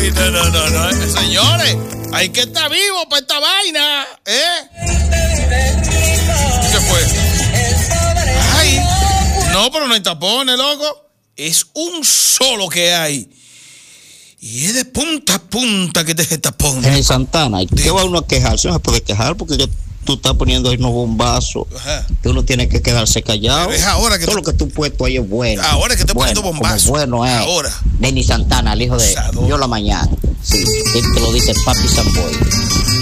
No. Señores, hay que estar vivo para esta vaina. ¿Qué fue? Ay, no, pero no hay tapones, loco. Es un solo que hay. Y es de punta a punta que te tapón. En Santana, ¿qué va uno a quejarse? No se puede quejar porque tú estás poniendo ahí unos bombazos. Ajá. Que uno tiene que quedarse callado. Pero es ahora que todo lo que tú puesto ahí es bueno. Ahora que te poniendo bombazos. Bueno es. Ahora. Denis Santana, el hijo de Yo la Mañana. Sí, él te lo dice Papi Samboy.